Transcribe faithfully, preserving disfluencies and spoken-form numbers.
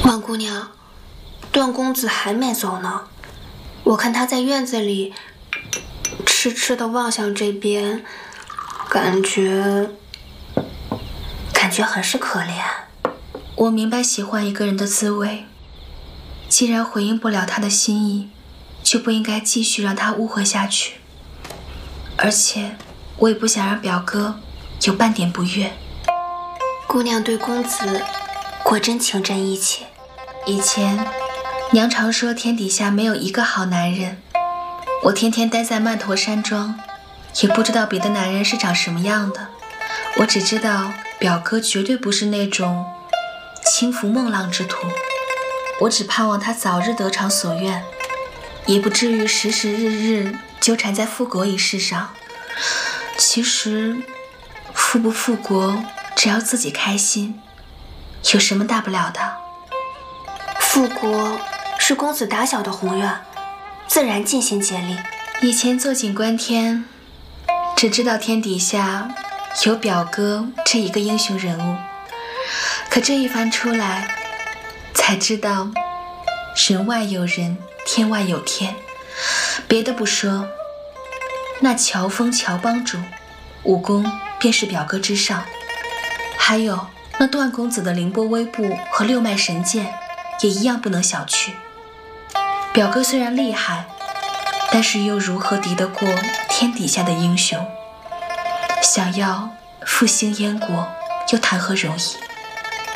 王姑娘，段公子还没走呢，我看他在院子里痴痴地望向这边，感觉感觉很是可怜。 我明白喜欢一个人的滋味，既然回应不了他的心意，就不应该继续让他误会下去。而且我也不想让表哥有半点不悦。 姑娘对公子果真情真意切。 以前娘常说天底下没有一个好男人，我天天待在曼陀山庄，也不知道别的男人是长什么样的，我只知道表哥绝对不是那种轻浮梦浪之徒。我只盼望他早日得偿所愿，也不至于时时日日纠缠在复国一事上。其实复不复国，只要自己开心，有什么大不了的？ 复国是公子打小的宏愿，自然尽心竭力。 以前坐井观天，只知道天底下有表哥这一个英雄人物，可这一番出来，才知道人外有人，天外有天。别的不说，那乔峰乔帮主武功便是表哥之上，还有那段公子的凌波微步和六脉神剑也一样不能小觑。表哥虽然厉害，但是又如何敌得过天底下的英雄？想要复兴燕国，又谈何容易？